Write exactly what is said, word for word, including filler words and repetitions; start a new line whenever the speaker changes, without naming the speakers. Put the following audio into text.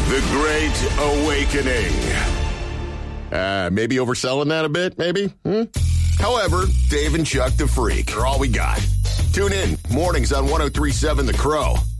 The Great Awakening. Uh, maybe overselling that a bit, maybe? Hmm? However, Dave and Chuck the Freak are all we got. Tune in, mornings on one oh three point seven The Crow.